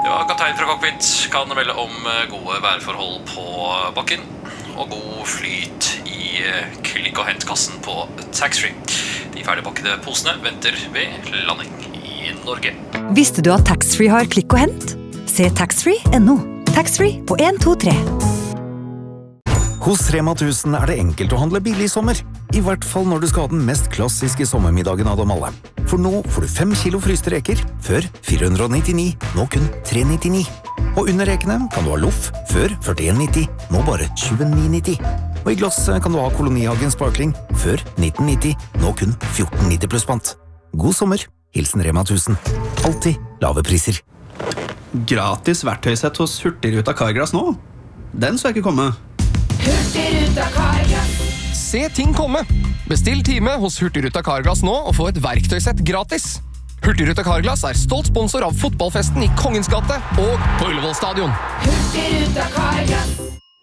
Ja, kaptein fra cockpit kan melde om gode værforhold på bakken og god flyt i klikk- og hentkassen på taxfree. De ferdigpakkede posene venter ved landing i Norge. Visste du at taxfree har klikk og hent? Se taxfree.no. Taxfree på 1, 2, 3. Hos Rema 1000 det enkelt å handle billig i sommer. I hvert fall når du skal ha den mest klassiske sommermiddagen av dem alle. For nå får du 5 kilo fryste reker, før 499, nå kun 399. Og under rekene kan du ha loff, før 41,90, nå bare 29,90. Og i glass kan du ha Kolonihagen Sparkling, før 1990, nå kun 14,90 pluss pant. God sommer, hilsen Rema 1000. Alltid lave priser. Gratis verktøysett hos Hurtigruta Carglass nå. Den så jeg ikke komme. Hurtigruta Carglass. Se ting komme. Bestill time hos Hurtigruta Carglass nå og få et verktøysett gratis. Hurtigruta Carglass stolt sponsor av fotballfesten i Kongens gate og på Ullevål stadion. Hurtigruta Carglass.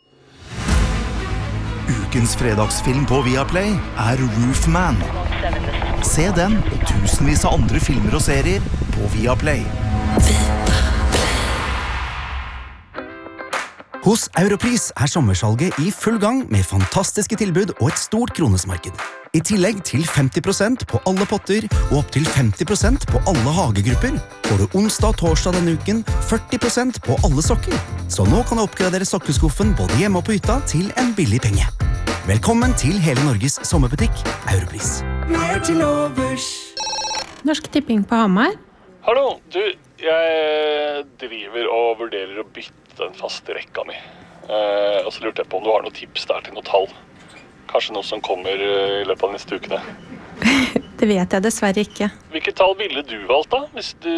Ukens fredagsfilm på Viaplay Roofman. Se den og tusenvis av andre filmer og serier på Viaplay. Hos Europris sommersalget i full gang med fantastiske tilbud og et stort kronesmarked. I tillegg til 50% på alle potter og opp til 50% på alle hagegrupper får du onsdag og torsdag denne uken 40% på alle sokker. Så nå kan du oppgradere sokkeskuffen både hjemme og på hytta til en billig penge. Velkommen til hele Norges sommerbutikk, Europris. Norsk Tipping på Hamar. Hallo, du, jeg driver og vurderer å bytte den faste rekka mi. Og så lurte jeg på om du har noen tips der til noe tall. Kanskje noe som kommer i løpet av neste ukene. Det vet jeg dessverre ikke. Hvilket tall ville du valgt da? Hvis du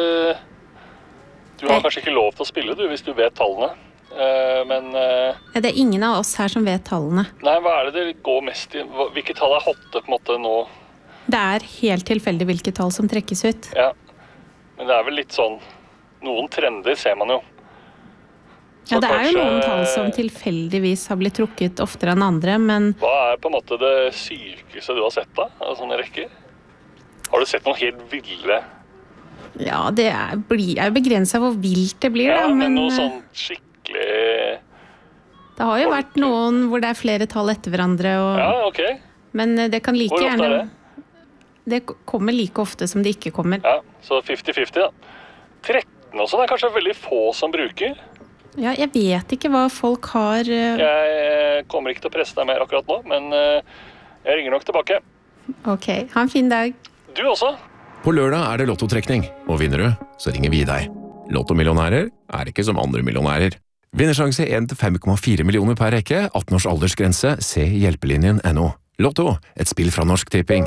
har kanskje ikke lov til å spille du, hvis du vet tallene. Men det ingen av oss her som vet tallene. Nei, hva det går mest i? Hvilke tall hotte på en måte nå? Det helt tilfeldig hvilke tall som trekkes ut. Ja, men det vel litt sånn, noen trender ser man jo. Ja, det jo noen tall som tilfeldigvis har blitt trukket oftere enn andre, men... Hva på en måte det sykeste du har sett da, av sånne rekker? Har du sett noen helt ville? Ja, det blir begrenset hvor vilt det blir, da, men... Ja, men noe sånn skikkelig... Det har jo vært noen hvor det flere tall etter hverandre, og... Ja, ok. Men det kan like hvor gjerne... Hvor ofte det? Det kommer like ofte som det ikke kommer. Ja, så 50-50 da. 13 og sånn kanskje veldig få som bruker. Ja, jeg vet ikke hva folk har... Jeg kommer ikke til å presse deg mer akkurat nå, men jeg ringer nok tilbake. Ok, ha en fin dag. Du også. På lørdag det lottotrekning, og vinner du, så ringer vi deg. Lottomillionærer ikke som andre millionærer. Vinnersjanse 1-5,4 millioner per rekke, 18 års aldersgrense, se hjelpelinjen.no. Lotto, et spill fra Norsk Tipping.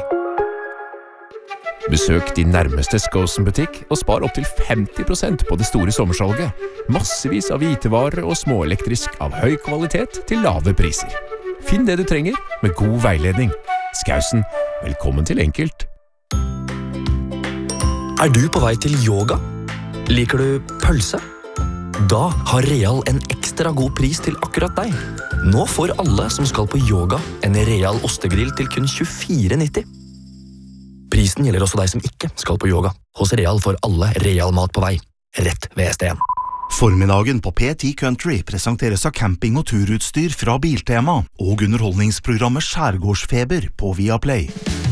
Besøk din nærmeste Skosen-butikk og spar opp til 50% på det store sommersalget. Massevis av hvitevarer og småelektrisk av høy kvalitet til lave priser. Finn det du trenger med god veiledning. Skausen, velkommen til enkelt. Du på vei til yoga? Liker du pølse? Da har Real en ekstra god pris til akkurat deg. Nå får alle som skal på yoga en Real ostegrill til kun 24,90. Prisen gjelder også deg som ikke skal på yoga. Hos Real får alle Real mat på vei. Rett ved STN. Formiddagen på P10 Country presenteres av camping- og turutstyr fra Biltema og underholdningsprogrammet Skjærgårdsfeber på Viaplay.